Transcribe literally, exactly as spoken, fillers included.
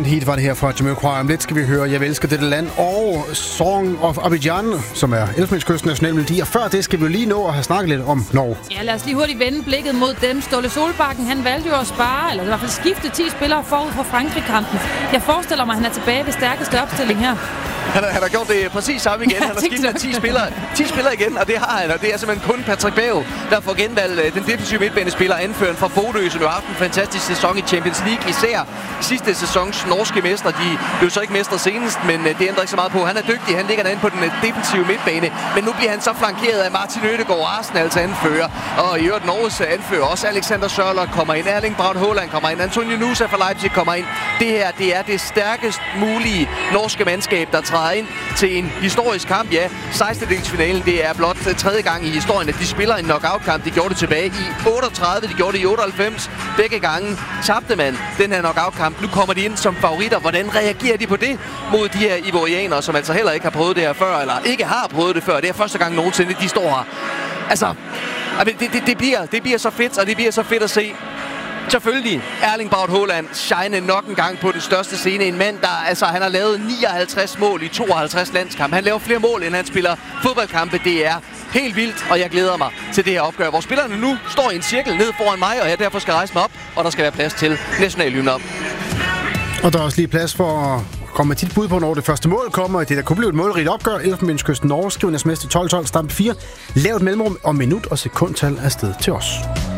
Heat var det her fra Jamiroquai. Om lidt skal vi høre Jeg vil elske dette land og Song of Abidjan, som er Elfenbenskysten national melodi. Og før det skal vi lige nå at have snakket lidt om Norge. Ja, lad os lige hurtigt vende blikket mod dem. Ståle Solbakken, han valgte jo at spare, eller i hvert fald skifte ti spillere forud for Frankrig-kampen. Jeg forestiller mig, at han er tilbage ved stærkeste opstilling her. Han har, han har gjort det præcis samme igen. Han har skiftet ti spillere, ti spillere igen, og det har han. Og det er simpelthen kun Patrick Berg, der får genvalgt den defensive midtbanespiller, anføreren fra Bodø, som jo har haft en fantastisk sæson i Champions League. Især sidste sæsons norske mestre. De blev så ikke mestre senest, men det ændrer ikke så meget på. Han er dygtig, han ligger derinde på den defensive midtbane. Men nu bliver han så flankeret af Martin Ødegaard, Arsenals anfører. Og i øvrigt Norges anfører også Alexander Sørloth kommer ind. Erling Braut Haaland kommer ind. Antonio Nusa fra Leipzig kommer ind. Det her, det er det stærkest mulige norske mandskab, der træder ind til en historisk kamp. Ja, sekstendedelsfinalen, det er blot tredje gang i historien, at de spiller en knockout-kamp. De gjorde det tilbage i otteogtredive, de gjorde det i otteoghalvfems. Begge gange tabte man den her knockout-kamp. Nu kommer de ind som favoritter. Hvordan reagerer de på det mod de her ivorianere, som altså heller ikke har prøvet det her før, eller ikke har prøvet det før? Det er første gang nogensinde, de står her. Altså, det, det, det, bliver, det bliver så fedt, og det bliver så fedt at se. Selvfølgelig Erling Braut Haaland shine nok en gang på den største scene. En mand, der altså, han har lavet nioghalvtreds mål i tooghalvtreds landskampe. Han laver flere mål, end han spiller fodboldkampe. Det er helt vildt, og jeg glæder mig til det her opgør, hvor spillerne nu står i en cirkel ned foran mig, og jeg derfor skal rejse mig op, og der skal være plads til nationalhymnen op. Og der er også lige plads for at komme med dit bud på, når det første mål kommer. Det der kunne blive et målrigt opgør. Elfenbenskysten Norge skriver en sms til tolv tolv stampe fire. Lav et mellemrum om minut og sekundtal afsted til os.